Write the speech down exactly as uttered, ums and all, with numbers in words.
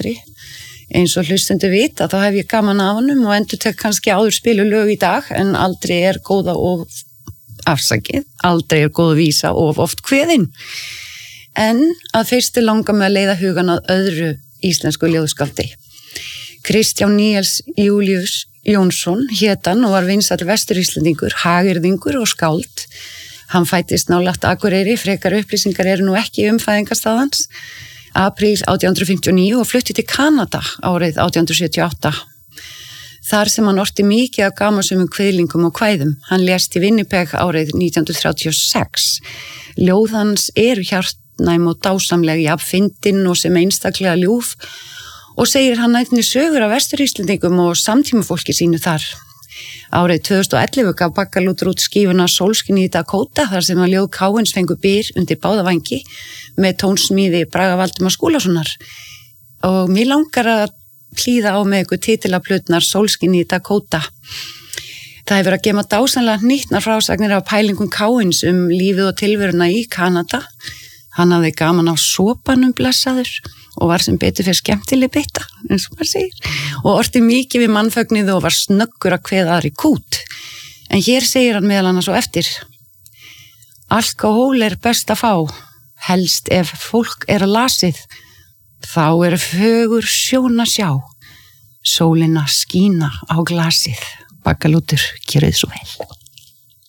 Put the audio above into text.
aldri. Eins og hlustendur vita, þá hef ég gaman af honum og endurtek kannski áður spilu lög í dag, en aldrei er góða og afsakið, aldrei er góða vísa og oft kveðin. En að fyrstu langar mig að leiða hugan að öðru íslensku ljóðskáldi. Kristján Níels Júlíus Jónsson hét hann og var vinsæll Vestur-Íslendingur, hagyrðingur og skáld. Hann fættist nálægt Akureyri, frekar upplýsingar eru nú ekki um fæðingarstaðans, apríl átján hundruð fimmtíu og níu og flutti til Kanada árið átján hundruð sjötíu og átta. Þar sem hann orti mikið af gamansömum kviðlingum og kvæðum. Hann lést í Winnipeg árið nítján hundruð þrjátíu og sex. Ljóð hans eru hjartnæm og dásamleg, jafn fyndin og sem einstaklega ljúf, og segir hann einnig sögur af Vestur-Íslendingum og samtímafólki sínu þar. Árið tvö þúsund og ellefu gaf Baggalútur út skífuna Sólskin í Dakota þar sem að ljóð Káins fengu byr undir báða vængi með tónsmíði Braga Valdimars Skúlasonar. Og mér langar að hlýða á með ykkur titilaplutnar Sólskin í Dakota. Það hefur að gema dásamlega hnýtnar frásagnir af pælingum Káins um lífið og tilveruna í Kanada. Hann hafði gaman á sopanum blessaður og var sem betur fyrir skemmtileg bytta, eins og maður segir, og orti mikið við mannfögnið og var snöggur að kveða aðri kút. En hér segir hann meðal annars á eftir: Alkohól er best að fá, helst ef fólk er lasið, þá er fögur sjón að sjá, sólina skína á glasið. Baggalútur, gjörið svo vel.